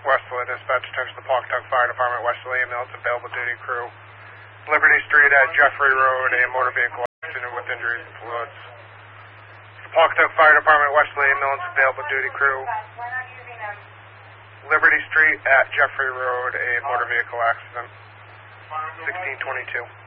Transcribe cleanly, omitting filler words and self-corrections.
Westwood, dispatch attention to the Pawcatuck Fire Department, Westwood ambulance, available duty crew. Liberty Street at Jeffrey Road, a motor vehicle accident with injuries and fluids. The Pawcatuck Fire Department, Westwood ambulance, available duty crew. Liberty Street at Jeffrey Road, a motor vehicle accident. 1622.